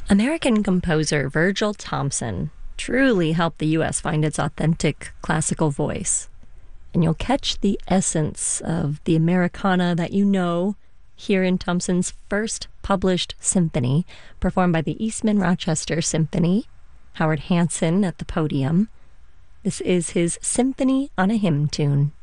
American composer Virgil Thomson truly helped the U.S. find its authentic classical voice. And you'll catch the essence of the Americana that you know here in Thomson's first published symphony, performed by the Eastman Rochester Symphony, Howard Hanson at the podium. This is his Symphony on a Hymn Tune.